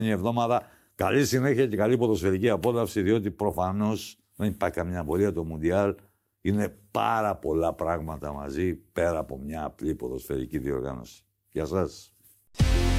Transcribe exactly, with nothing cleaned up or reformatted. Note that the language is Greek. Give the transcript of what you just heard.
εβδομάδα. Καλή συνέχεια και καλή ποδοσφαιρική απόλαυση, διότι προφανώς δεν υπάρχει καμιά απορία, το Μουντιάλ είναι πάρα πολλά πράγματα μαζί, πέρα από μια απλή ποδοσφαιρική διοργάνωση. Γεια σας.